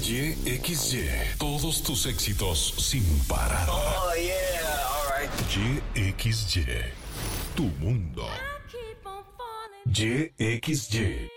YXY. Todos tus éxitos sin parar. Oh, yeah. All right. YXY. Tu mundo. YXY.